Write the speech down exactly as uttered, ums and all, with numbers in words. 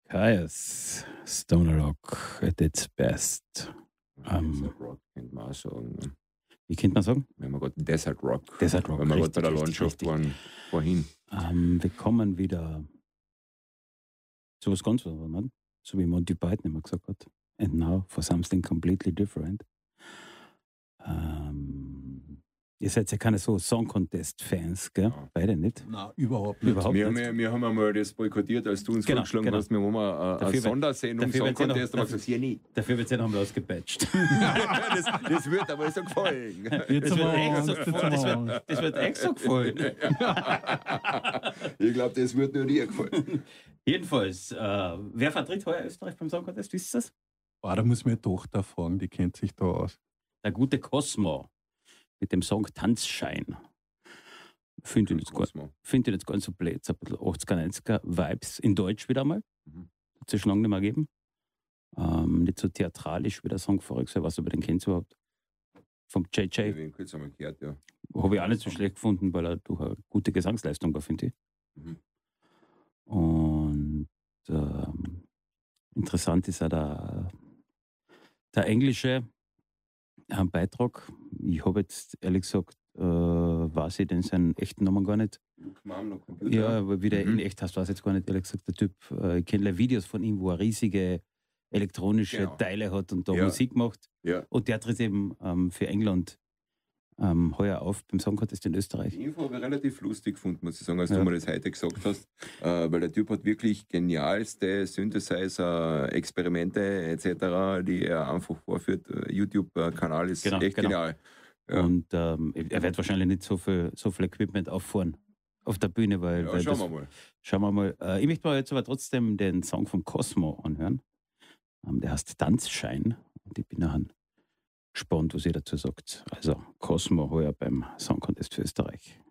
Caius, Stoner Rock at its best. Ähm, Desert Rock könnte man auch sagen. Ne? Wie könnte man sagen? Wenn wir gerade Desert Rock. Desert Rock, Wenn wir gerade richtig, bei der richtig, Landschaft richtig. waren, vorhin. Ähm, wir kommen wieder zu was ganz anderes, ne? So wie Monty Python immer gesagt hat. And now for something completely different. Ähm, ihr seid ja keine so Song-Contest-Fans, gell? Ja. Beide nicht? Nein, überhaupt nicht. Überhaupt Wir, nicht. wir, wir haben einmal das boykottiert, als du uns Genau, vorgeschlagen genau. hast, wir haben eine, eine Dafür wird- Sondersendung, dafür Song wird sie noch- Contest, aber dafür- gesagt, hier nicht. Dafür wird es nicht einmal ausgepatcht. das, das wird aber so gefallen. Jetzt Das wird mal extra Angst, jetzt gefallen. Das mal wird, das wird extra gefallen. Ich glaube, das wird nur dir gefallen. Jedenfalls, äh, wer vertritt heuer Österreich beim Song Contest? Wisst ihr das? Ah, da muss meine Tochter fragen, die kennt sich da aus. Der gute Cosmo mit dem Song Tanzschein. Finde ich, jetzt gar- Cosmo. find ich jetzt gar nicht so blöd. So ein bisschen achtziger, neunziger Vibes in Deutsch wieder mal. Mhm. Hat es schon lange nicht mehr gegeben. Ähm, nicht so theatralisch wie der Song voriges Jahr. Was über den kennst du überhaupt? Vom J Ich J. habe ihn kurz einmal gehört, ja. Habe ich auch nicht so schlecht gefunden, weil er durch eine gute Gesangsleistung war, finde ich. Mhm. Und ähm, interessant ist auch der, der englische äh, Beitrag. Ich habe jetzt ehrlich gesagt, äh, weiß ich den seinen echten Namen gar nicht. Luke Mom, noch Computer. Ja, aber wie der Mhm. in echt heißt, weiß ich jetzt gar nicht, ehrlich gesagt, der Typ. Äh, ich kenne Videos von ihm, wo er riesige elektronische Genau. Teile hat und da Ja. Musik macht. Ja. Und der tritt eben ähm, für England ähm, heuer auf beim Song Contest in Österreich. Die Info habe ich relativ lustig gefunden, muss ich sagen, als Ja. du mir das heute gesagt hast. Äh, weil der Typ hat wirklich genialste Synthesizer, Experimente et cetera, die er einfach vorführt. Äh, YouTube-Kanal ist Genau, echt genau. genial. Ja. Und ähm, er wird wahrscheinlich nicht so viel, so viel Equipment auffahren auf der Bühne, weil, Ja, weil schauen das, wir mal. Schauen wir mal. Äh, ich möchte mal jetzt aber trotzdem den Song vom Cosmo anhören. Ähm, der heißt Tanzschein. Und ich bin nachher gespannt, was ihr dazu sagt. Also Cosmo heuer beim Song Contest für Österreich.